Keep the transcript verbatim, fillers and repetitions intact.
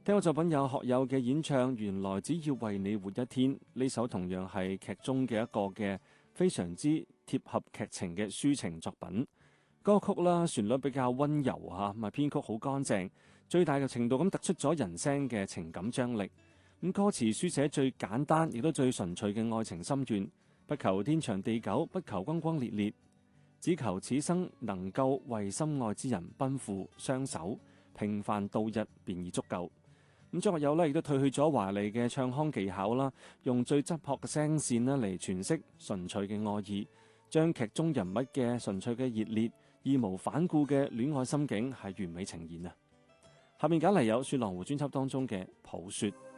聽過作品有學友嘅演唱，原來只要為你活一天，呢首同樣係劇中嘅一個嘅非常之貼合劇情嘅抒情作品。歌曲啦，旋律比較溫柔吓，咪編曲好乾淨，最大嘅程度咁突出咗人聲嘅情感張力。咁歌詞書寫最簡單亦都最純粹嘅愛情心願，不求天長地久，不求轟轟烈烈，只求此生能夠為心愛之人奔赴雙手，平凡度日便已足夠。咁張學友呢亦都褪去咗華麗嘅唱腔技巧啦，用最質樸嘅聲線啦嚟詮釋純粹嘅愛意，將劇中人物嘅純粹嘅熱烈、義無反顧嘅戀愛心境係完美呈現啊！下面揀嚟有《雪狼湖》專輯當中嘅《抱雪》。